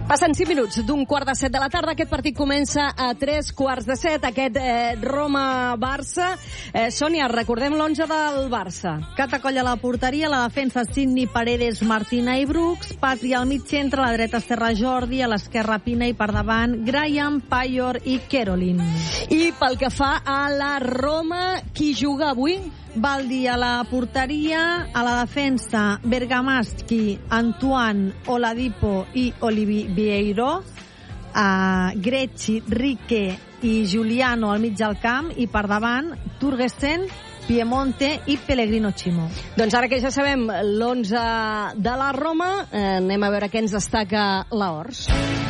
Passen 5 minuts d'un 6:45 de la tarda. Aquest partit comença a 7:15, aquest Roma-Barça. Sònia, recordem l'11 del Barça. Cata Coll a la porteria, a la defensa Sidney, Paredes, Martina i Brooks, Patri al mig centre, a la dreta Serra Jordi, a l'esquerra Pina i per davant Graham, Payor i Kerolin. I pel que fa a la Roma, qui juga avui? Baldi a la porteria, a la defensa Bergamaschi, Antoine, Oladipo i Oliveiro, Grecci, Rique i Giuliano al mig del camp i per davant Turgesen, Piemonte i Pellegrino Chimo. Doncs ara que ja sabem l'11 de la Roma, anem a veure què ens destaca la Ors.